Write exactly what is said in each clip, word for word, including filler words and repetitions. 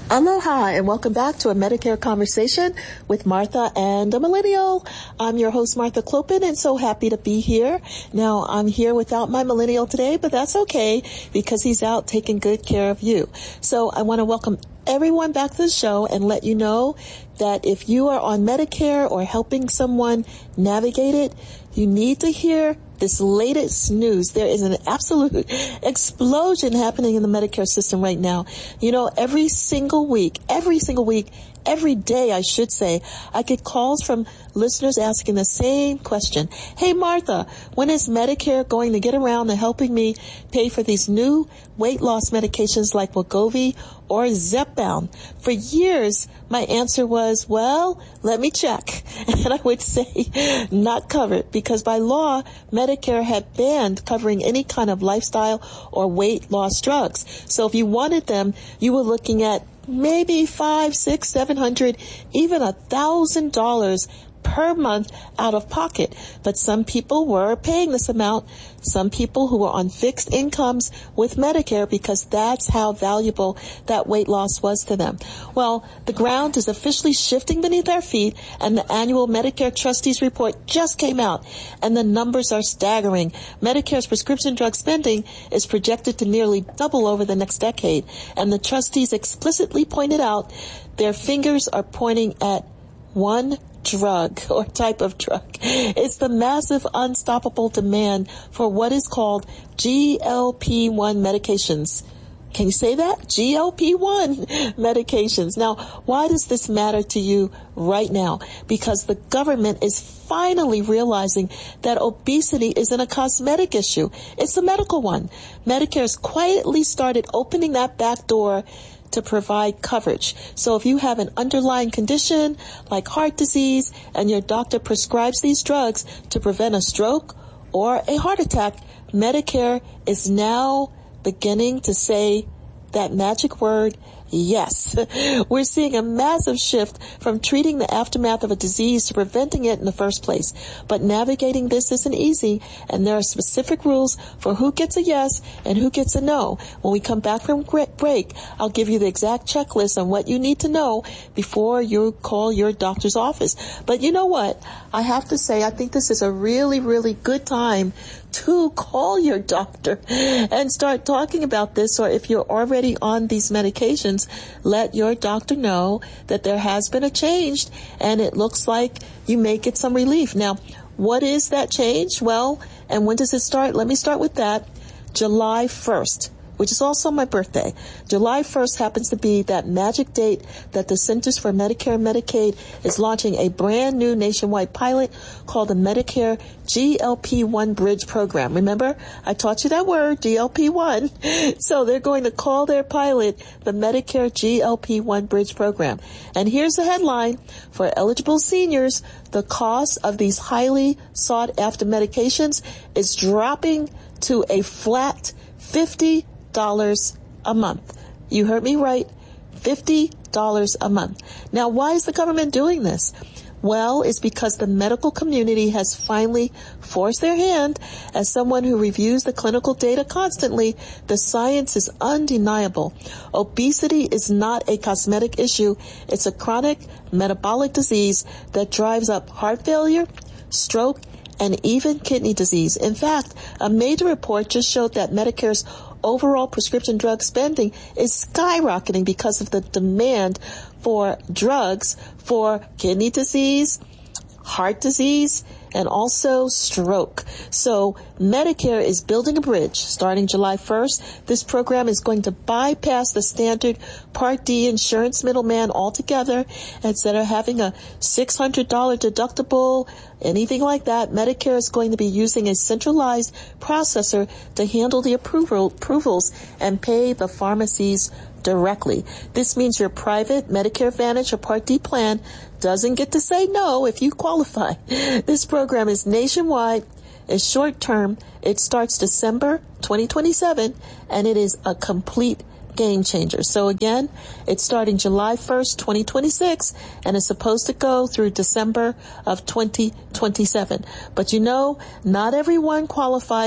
Aloha and welcome back to a Medicare Conversation with Martha and a Millennial. I'm your host, Martha Clopin, and so happy to be here. Now, I'm here without my Millennial today, but that's okay because he's out taking good care of you. So I want to welcome everyone back to the show and let you know that if you are on Medicare or helping someone navigate it, you need to hear this latest news. There is an absolute explosion happening in the Medicare system right now. You know, every single week, every single week, every day, I should say, I get calls from listeners asking the same question. Hey, Martha, when is Medicare going to get around to helping me pay for these new weight loss medications like Wegovy or Zepbound? For years, my answer was, well, let me check. And I would say not covered because by law, Medicare had banned covering any kind of lifestyle or weight loss drugs. So if you wanted them, you were looking at maybe five, six, seven hundred, even a thousand dollars per month out of pocket. But some people were paying this amount. Some people who were on fixed incomes with Medicare because that's how valuable that weight loss was to them. Well, the ground is officially shifting beneath our feet and the annual Medicare Trustees Report just came out and the numbers are staggering. Medicare's prescription drug spending is projected to nearly double over the next decade. And the trustees explicitly pointed out their fingers are pointing at one drug or type of drug. It's the massive unstoppable demand for what is called G L P one medications. Can you say that? G L P one medications. Now, why does this matter to you right now? Because the government is finally realizing that obesity isn't a cosmetic issue. It's a medical one. Medicare has quietly started opening that back door to provide coverage. So if you have an underlying condition like heart disease and your doctor prescribes these drugs to prevent a stroke or a heart attack, Medicare is now beginning to say that magic word, yes. We're seeing a massive shift from treating the aftermath of a disease to preventing it in the first place. But navigating this isn't easy, and there are specific rules for who gets a yes and who gets a no. When we come back from break, I'll give you the exact checklist on what you need to know before you call your doctor's office. But you know what? I have to say, I think this is a really, really good time to call your doctor and start talking about this. Or if you're already on these medications, let your doctor know that there has been a change and it looks like you may get some relief. Now, what is that change? Well, and when does it start? Let me start with that. July first. Which is also my birthday. July first happens to be that magic date that the Centers for Medicare and Medicaid is launching a brand new nationwide pilot called the Medicare G L P one Bridge Program. Remember, I taught you that word, G L P one. So they're going to call their pilot the Medicare G L P one Bridge Program. And here's the headline. For eligible seniors, the cost of these highly sought after medications is dropping to a flat fifty dollars a month. You heard me right. fifty dollars a month. Now, why is the government doing this? Well, it's because the medical community has finally forced their hand. As someone who reviews the clinical data constantly, the science is undeniable. Obesity is not a cosmetic issue. It's a chronic metabolic disease that drives up heart failure, stroke, and even kidney disease. In fact, a major report just showed that Medicare's overall prescription drug spending is skyrocketing because of the demand for drugs for kidney disease, heart disease, and also stroke. So Medicare is building a bridge starting July first. This program is going to bypass the standard Part D insurance middleman altogether. Instead of having a six hundred dollars deductible, anything like that, Medicare is going to be using a centralized processor to handle the approval, approvals and pay the pharmacies directly. This means your private Medicare Advantage or Part D plan doesn't get to say no if you qualify. This program is nationwide, is short term. It starts December twenty twenty-seven, and it is a complete game changer. So again, it's starting July first, twenty twenty-six, and it's supposed to go through December of twenty twenty-seven. But you know, not everyone qualifies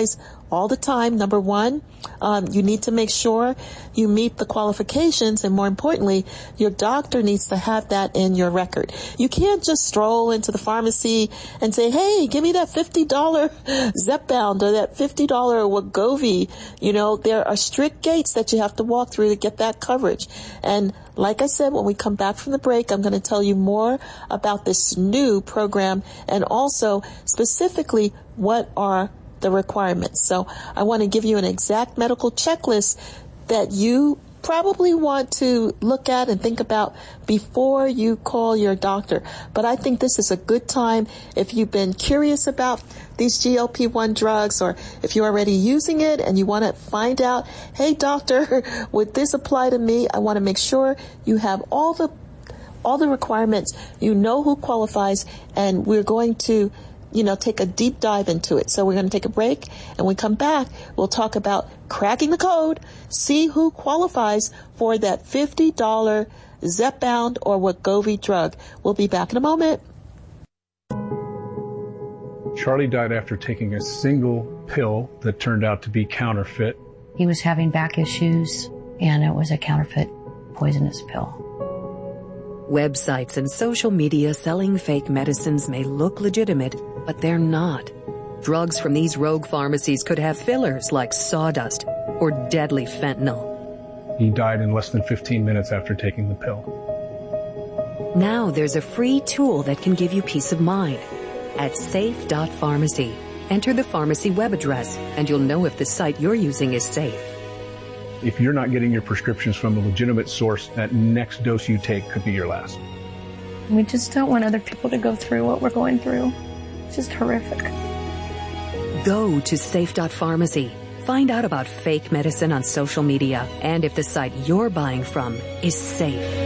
all the time. Number one, um, you need to make sure you meet the qualifications, and more importantly, your doctor needs to have that in your record. You can't just stroll into the pharmacy and say, hey, give me that fifty dollars Zepbound or that fifty dollars Wegovy. You know, there are strict gates that you have to walk through to get that coverage. And like I said, when we come back from the break, I'm going to tell you more about this new program and also specifically what are the requirements. So I want to give you an exact medical checklist that you probably want to look at and think about before you call your doctor. But I think this is a good time if you've been curious about these G L P one drugs, or if you're already using it and you want to find out, hey doctor, would this apply to me? I want to make sure you have all the all the requirements, you know who qualifies, and we're going to you know, take a deep dive into it. So we're going to take a break, and when we come back, we'll talk about cracking the code, see who qualifies for that fifty dollars Zepbound or Wegovy drug. We'll be back in a moment. Charlie died after taking a single pill that turned out to be counterfeit. He was having back issues, and it was a counterfeit poisonous pill. Websites and social media selling fake medicines may look legitimate, but they're not. Drugs from these rogue pharmacies could have fillers like sawdust or deadly fentanyl. He died in less than fifteen minutes after taking the pill. Now there's a free tool that can give you peace of mind. At safe dot pharmacy, enter the pharmacy web address and you'll know if the site you're using is safe. If you're not getting your prescriptions from a legitimate source, that next dose you take could be your last. We just don't want other people to go through what we're going through. It's just horrific. Go to safe dot pharmacy. Find out about fake medicine on social media and if the site you're buying from is safe.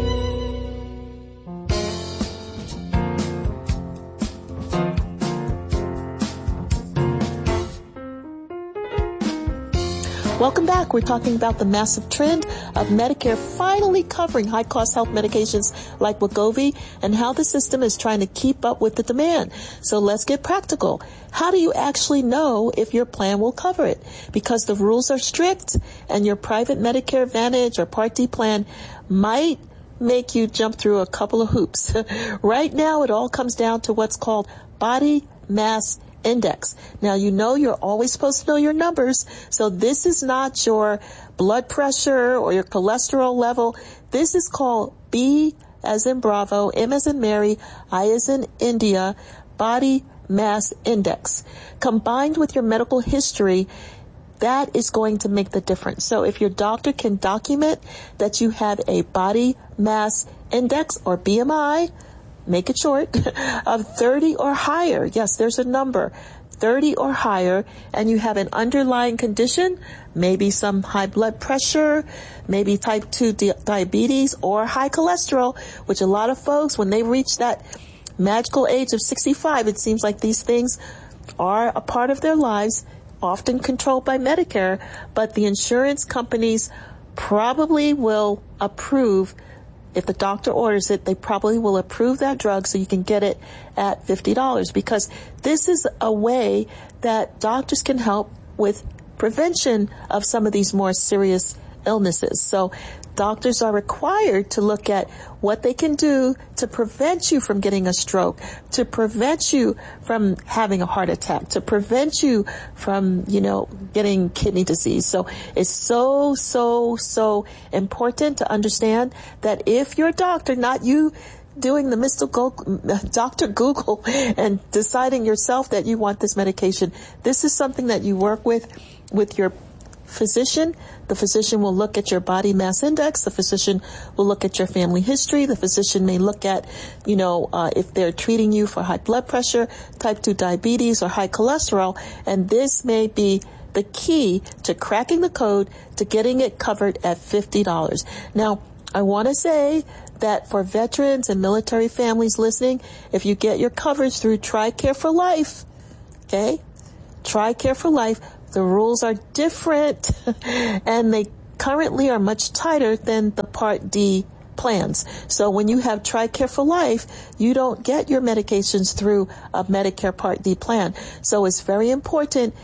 Welcome back. We're talking about the massive trend of Medicare finally covering high-cost health medications like Wegovy and how the system is trying to keep up with the demand. So let's get practical. How do you actually know if your plan will cover it? Because the rules are strict and your private Medicare Advantage or Part D plan might make you jump through a couple of hoops. Right now, it all comes down to what's called body mass index. Now, you know you're always supposed to know your numbers, so this is not your blood pressure or your cholesterol level. This is called B as in Bravo, M as in Mary, I as in India, body mass index. Combined with your medical history, that is going to make the difference. So if your doctor can document that you have a body mass index or B M I, make it short, of thirty or higher. Yes, there's a number, thirty or higher, and you have an underlying condition, maybe some high blood pressure, maybe type two di- diabetes or high cholesterol, which a lot of folks, when they reach that magical age of sixty-five, it seems like these things are a part of their lives, often controlled by Medicare, but the insurance companies probably will approve. If the doctor orders it, they probably will approve that drug so you can get it at fifty dollars, because this is a way that doctors can help with prevention of some of these more serious illnesses. So doctors are required to look at what they can do to prevent you from getting a stroke, to prevent you from having a heart attack, to prevent you from, you know, getting kidney disease. So it's so, so, so important to understand that if your doctor, not you doing the mystical Doctor Google and deciding yourself that you want this medication, this is something that you work with, with your physician. The physician will look at your body mass index. The physician will look at your family history. The physician may look at, you know, uh, if they're treating you for high blood pressure, type two diabetes, or high cholesterol. And this may be the key to cracking the code to getting it covered at fifty dollars. Now, I want to say that for veterans and military families listening, if you get your coverage through TRICARE for Life, okay, TRICARE for Life, the rules are different and they currently are much tighter than the Part D plans. So when you have TRICARE for Life, you don't get your medications through a Medicare Part D plan. So it's very important.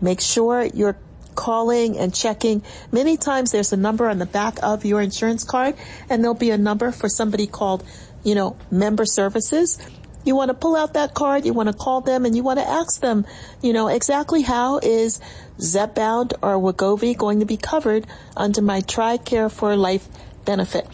Make sure you're calling and checking. Many times there's a number on the back of your insurance card, and there'll be a number for somebody called, you know, member services. You want to pull out that card, you want to call them, and you want to ask them, you know, exactly how is Zepbound or Wegovy going to be covered under my TRICARE for Life benefit.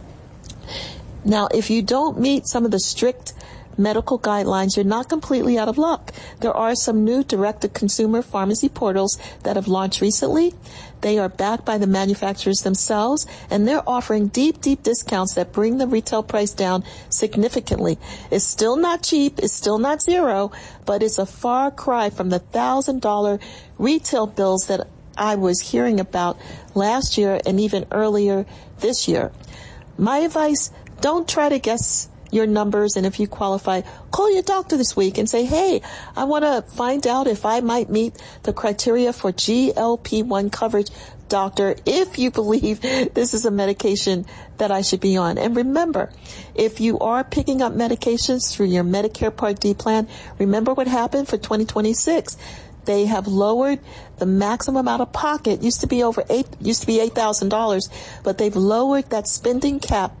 Now, if you don't meet some of the strict medical guidelines, you're not completely out of luck. There are some new direct-to-consumer pharmacy portals that have launched recently. They are backed by the manufacturers themselves, and they're offering deep, deep discounts that bring the retail price down significantly. It's still not cheap, it's still not zero, but it's a far cry from the one thousand dollars retail bills that I was hearing about last year and even earlier this year. My advice, don't try to guess your numbers, and if you qualify, call your doctor this week and say, hey, I want to find out if I might meet the criteria for G L P one coverage, doctor, if you believe this is a medication that I should be on. And remember, if you are picking up medications through your Medicare Part D plan, remember what happened for twenty twenty-six. They have lowered the maximum out of pocket. Used to be over eight, used to be eight thousand dollars, but they've lowered that spending cap.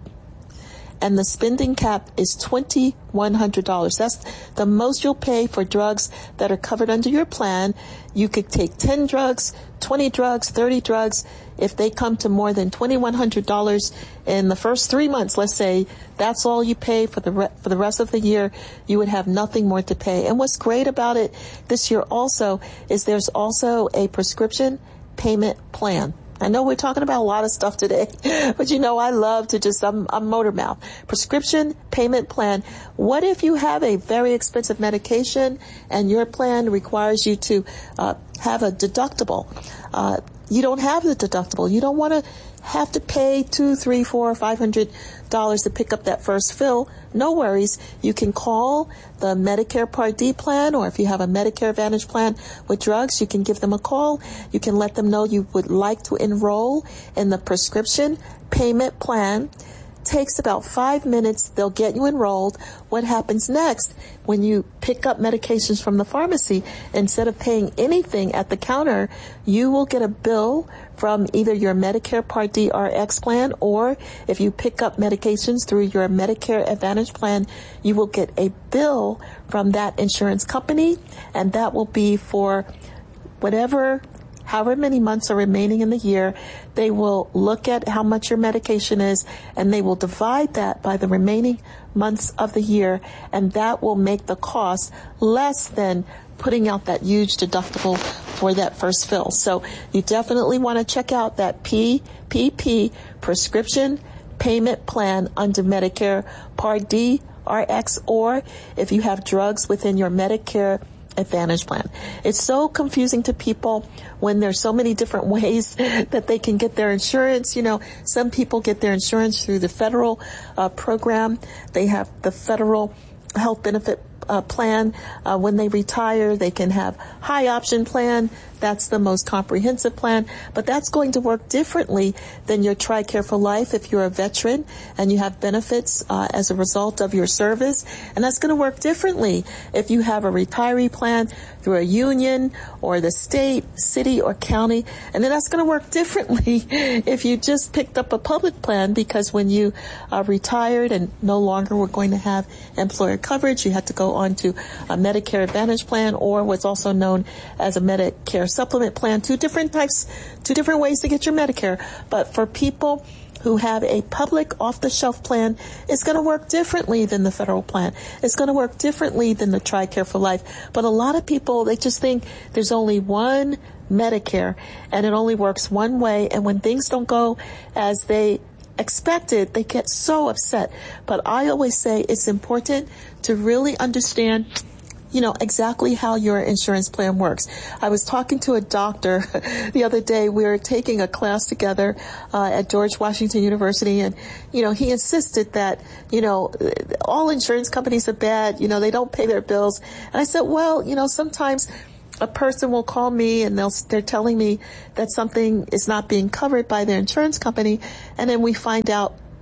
And the spending cap is twenty-one hundred dollars. That's the most you'll pay for drugs that are covered under your plan. You could take ten drugs, twenty drugs, thirty drugs. If they come to more than twenty-one hundred dollars in the first three months, let's say, that's all you pay for the re- for the rest of the year, you would have nothing more to pay. And what's great about it this year also is there's also a prescription payment plan. I know we're talking about a lot of stuff today, but you know, I love to just, I'm, I'm motor mouth. Prescription payment plan. What if you have a very expensive medication and your plan requires you to uh, have a deductible? Uh, you don't have the deductible. You don't want to have to pay two, three, four, five hundred dollars to pick up that first fill. No worries. You can call the Medicare Part D plan, or if you have a Medicare Advantage plan with drugs, you can give them a call. You can let them know you would like to enroll in the prescription payment plan. Takes about five minutes. They'll get you enrolled. What happens next when you pick up medications from the pharmacy? Instead of paying anything at the counter, you will get a bill from either your Medicare Part D R X plan, or if you pick up medications through your Medicare Advantage plan, you will get a bill from that insurance company, and that will be for whatever however many months are remaining in the year. They will look at how much your medication is, and they will divide that by the remaining months of the year, and that will make the cost less than putting out that huge deductible for that first fill. So you definitely want to check out that P P P, prescription payment plan under Medicare Part D R X, or if you have drugs within your Medicare Advantage plan. It's so confusing to people when there's so many different ways that they can get their insurance. You know, some people get their insurance through the federal uh, program. They have the federal health benefit uh, plan. Uh, when they retire, they can have high option plan. That's the most comprehensive plan, but that's going to work differently than your TRICARE for Life if you're a veteran and you have benefits uh, as a result of your service. And that's going to work differently if you have a retiree plan through a union or the state, city, or county. And then that's going to work differently if you just picked up a public plan, because when you uh, retired and no longer were going to have employer coverage, you had to go on to a Medicare Advantage plan, or what's also known as a Medicare supplement plan. Two different types, two different ways to get your Medicare. But for people who have a public off-the-shelf plan, it's going to work differently than the federal plan. It's going to work differently than the TRICARE for Life. But a lot of people, they just think there's only one Medicare and it only works one way. And when things don't go as they expected, they get so upset. But I always say it's important to really understand, you know, exactly how your insurance plan works. I was talking to a doctor the other day. We were taking a class together uh, at George Washington University, and, you know, he insisted that, you know, all insurance companies are bad. You know, they don't pay their bills. And I said, well, you know, sometimes a person will call me and they'll, they're telling me that something is not being covered by their insurance company, and then we find out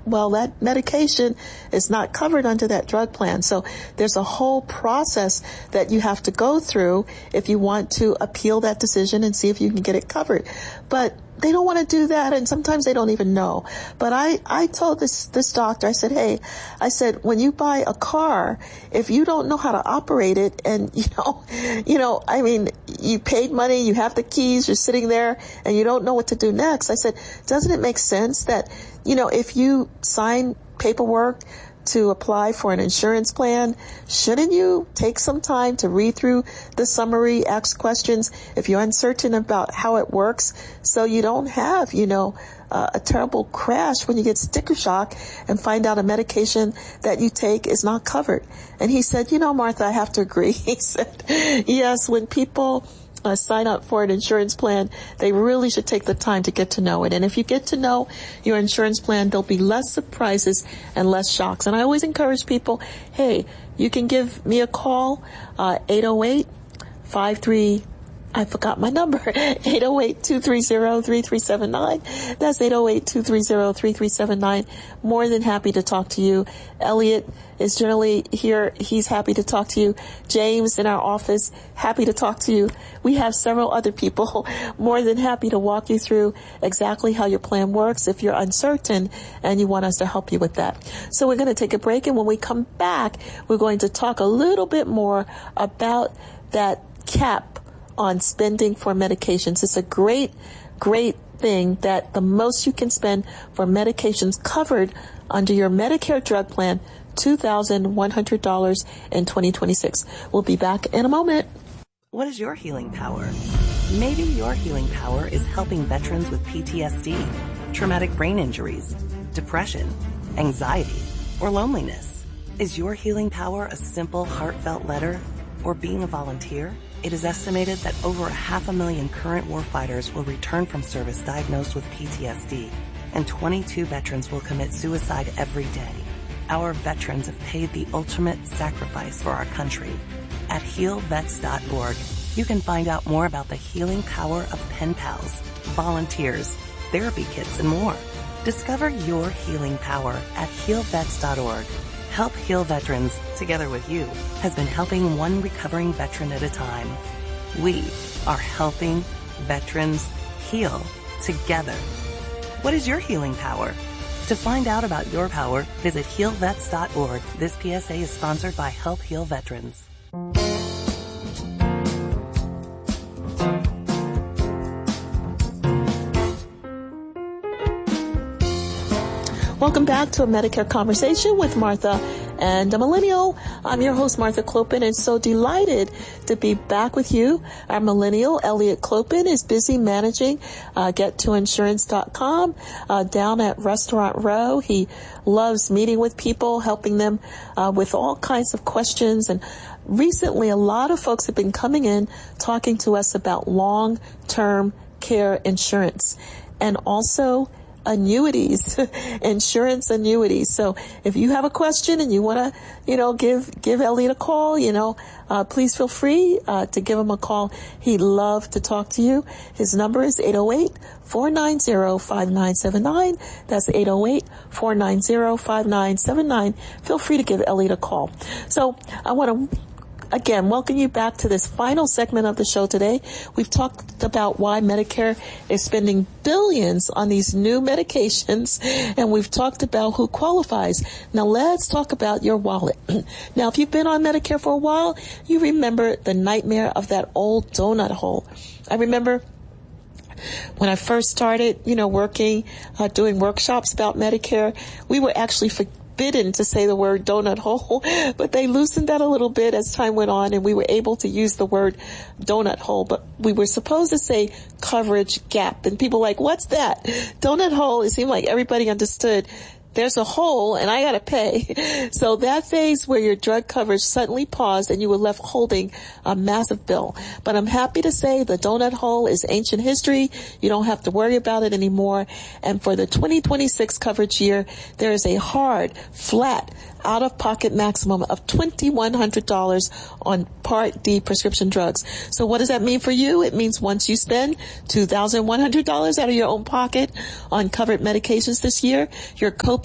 well, that medication is not covered under that drug plan. So there's a whole process that you have to go through if you want to appeal that decision and see if you can get it covered. But they don't want to do that, and sometimes they don't even know. But I, I told this, this doctor, I said, hey, I said, when you buy a car, if you don't know how to operate it, and you know, you know, I mean, you paid money, you have the keys, you're sitting there, and you don't know what to do next. I said, doesn't it make sense that, you know, if you sign paperwork to apply for an insurance plan, shouldn't you take some time to read through the summary, ask questions if you're uncertain about how it works, so you don't have, you know, uh, a terrible crash when you get sticker shock and find out a medication that you take is not covered. And he said, you know, Martha, I have to agree. He said, yes, when people Uh, sign up for an insurance plan, they really should take the time to get to know it. And if you get to know your insurance plan, there'll be less surprises and less shocks. And I always encourage people, hey, you can give me a call, uh, eight oh eight, five three, I forgot my number, eight oh eight, two three zero, three three seven nine. That's eight oh eight, two three zero, three three seven nine. More than happy to talk to you. Elliot is generally here. He's happy to talk to you. James in our office, happy to talk to you. We have several other people more than happy to walk you through exactly how your plan works if you're uncertain and you want us to help you with that. So we're going to take a break, and when we come back, we're going to talk a little bit more about that cap on spending for medications. It's a great, great thing that the most you can spend for medications covered under your Medicare drug plan, two thousand one hundred dollars in twenty twenty-six. We'll be back in a moment. What is your healing power? Maybe your healing power is helping veterans with P T S D, traumatic brain injuries, depression, anxiety, or loneliness. Is your healing power a simple, heartfelt letter or being a volunteer? It is estimated that over a half a million current warfighters will return from service diagnosed with P T S D, and twenty-two veterans will commit suicide every day. Our veterans have paid the ultimate sacrifice for our country. At heal vets dot org, you can find out more about the healing power of pen pals, volunteers, therapy kits, and more. Discover your healing power at heal vets dot org. Help Heal Veterans, together with you, has been helping one recovering veteran at a time. We are helping veterans heal together. What is your healing power? To find out about your power, visit heal vets dot org. This P S A is sponsored by Help Heal Veterans. Welcome back to a Medicare Conversation with Martha and a Millennial. I'm your host, Martha Clopin, and so delighted to be back with you. Our Millennial, Elliot Clopin, is busy managing uh, get to insurance dot com uh, down at Restaurant Row. He loves meeting with people, helping them uh, with all kinds of questions. And recently, a lot of folks have been coming in talking to us about long-term care insurance and also annuities, insurance annuities. So if you have a question and you want to, you know, give, give Elliot a call, you know, uh, please feel free, uh, to give him a call. He'd love to talk to you. His number is eight oh eight, four nine zero, five nine seven nine. That's eight oh eight, four nine zero, five nine seven nine. Feel free to give Elliot a call. So I want to again, welcome you back to this final segment of the show today. We've talked about why Medicare is spending billions on these new medications, and we've talked about who qualifies. Now let's talk about your wallet. Now, if you've been on Medicare for a while, you remember the nightmare of that old donut hole. I remember when I first started, you know, working, uh, doing workshops about Medicare, we were actually for forbidden to say the word donut hole, but they loosened that a little bit as time went on, and we were able to use the word donut hole, but we were supposed to say coverage gap, and people were like, what's that? Donut hole, it seemed like everybody understood there's a hole and I gotta pay. So that phase where your drug coverage suddenly paused and you were left holding a massive bill. But I'm happy to say the donut hole is ancient history. You don't have to worry about it anymore. And for the twenty twenty-six coverage year, there is a hard, flat, out-of-pocket maximum of two thousand one hundred dollars on Part D prescription drugs. So what does that mean for you? It means once you spend two thousand one hundred dollars out of your own pocket on covered medications this year, your copay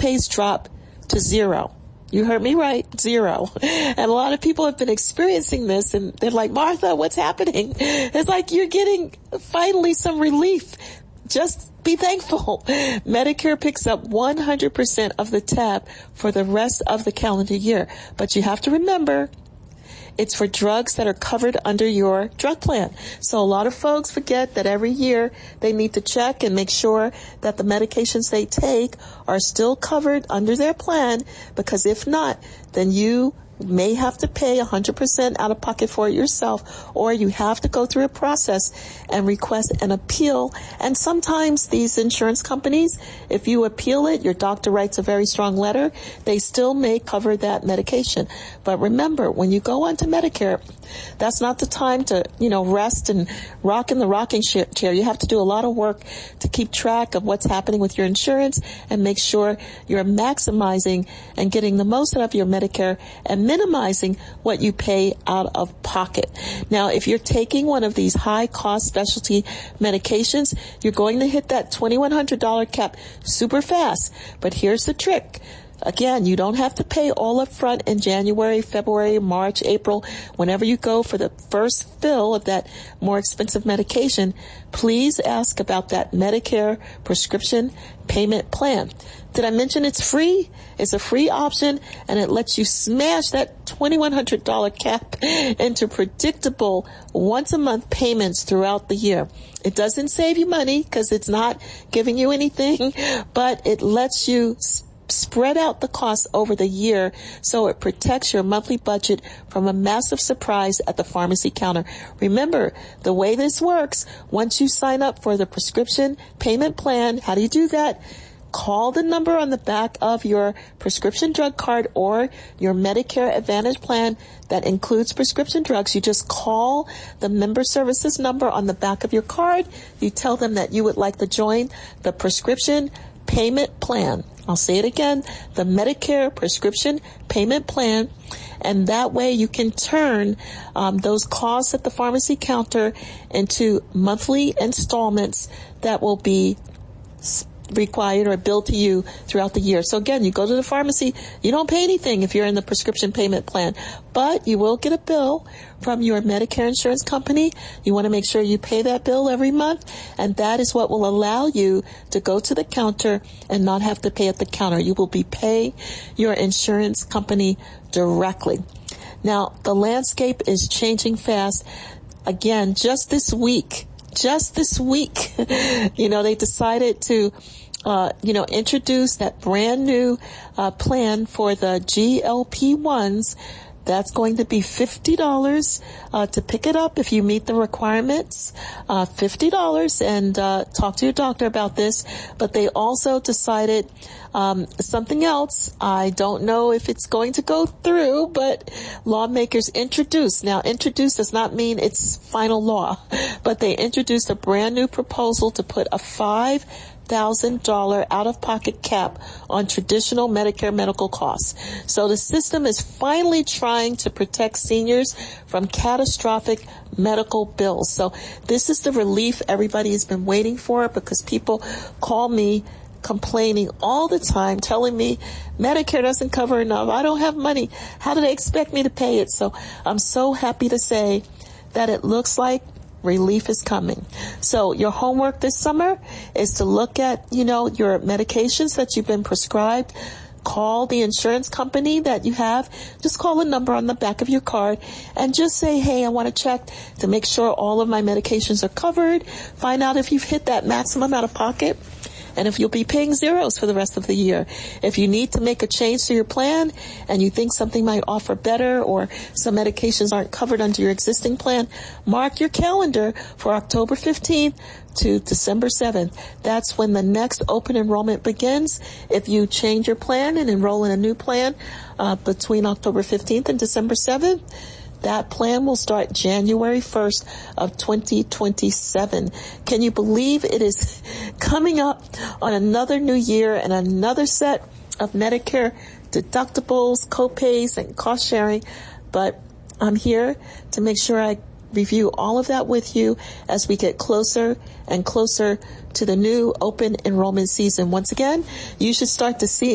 co-pays drop to zero. You heard me right, zero. And a lot of people have been experiencing this, and they're like, Martha, what's happening? It's like you're getting finally some relief. Just be thankful. Medicare picks up one hundred percent of the tab for the rest of the calendar year. But you have to remember, it's for drugs that are covered under your drug plan. So a lot of folks forget that every year they need to check and make sure that the medications they take are still covered under their plan, because if not, then you may have to pay one hundred percent out of pocket for it yourself, or you have to go through a process and request an appeal. And sometimes these insurance companies, if you appeal it, your doctor writes a very strong letter, they still may cover that medication. But remember, when you go onto Medicare, that's not the time to, you know, rest and rock in the rocking chair. You have to do a lot of work to keep track of what's happening with your insurance and make sure you're maximizing and getting the most out of your Medicare and minimizing what you pay out of pocket. Now, if you're taking one of these high-cost specialty medications, you're going to hit that twenty-one hundred dollars cap super fast. But here's the trick. Again, you don't have to pay all up front in January, February, March, April. Whenever you go for the first fill of that more expensive medication, please ask about that Medicare prescription payment plan. Did I mention it's free? It's a free option, and it lets you smash that twenty-one hundred dollars cap into predictable once-a-month payments throughout the year. It doesn't save you money because it's not giving you anything, but it lets you spread out the costs over the year, so it protects your monthly budget from a massive surprise at the pharmacy counter. Remember, the way this works, once you sign up for the prescription payment plan, how do you do that? Call the number on the back of your prescription drug card or your Medicare Advantage plan that includes prescription drugs. You just call the member services number on the back of your card. You tell them that you would like to join the prescription payment plan. I'll say it again, the Medicare prescription payment plan. And that way you can turn um, those costs at the pharmacy counter into monthly installments that will be required or billed to you throughout the year. So again, you go to the pharmacy, you don't pay anything if you're in the prescription payment plan, but you will get a bill from your Medicare insurance company. You want to make sure you pay that bill every month, and that is what will allow you to go to the counter and not have to pay at the counter. You will be paying your insurance company directly. Now, the landscape is changing fast. Again, just this week, just this week, you know, they decided to Uh, you know, introduce that brand new uh, plan for the G L P ones. That's going to be fifty dollars uh, to pick it up if you meet the requirements. Uh, fifty dollars, and uh, talk to your doctor about this. But they also decided um, something else. I don't know if it's going to go through, but lawmakers introduced. Now, introduced does not mean it's final law, but they introduced a brand new proposal to put a five thousand dollars out-of-pocket cap on traditional Medicare medical costs. So the system is finally trying to protect seniors from catastrophic medical bills. So this is the relief everybody has been waiting for, because people call me complaining all the time, telling me Medicare doesn't cover enough. I don't have money. How do they expect me to pay it? So I'm so happy to say that it looks like relief is coming. So your homework this summer is to look at, you know, your medications that you've been prescribed. Call the insurance company that you have. Just call a number on the back of your card and just say, hey, I want to check to make sure all of my medications are covered. Find out if you've hit that maximum out of pocket, and if you'll be paying zeros for the rest of the year. If you need to make a change to your plan and you think something might offer better, or some medications aren't covered under your existing plan, mark your calendar for October fifteenth to December seventh. That's when the next open enrollment begins. If you change your plan and enroll in a new plan uh, between October fifteenth and December seventh, that plan will start January first of twenty twenty-seven. Can you believe it is coming up on another new year and another set of Medicare deductibles, copays, and cost sharing? But I'm here to make sure I review all of that with you as we get closer and closer to the new open enrollment season. Once again, you should start to see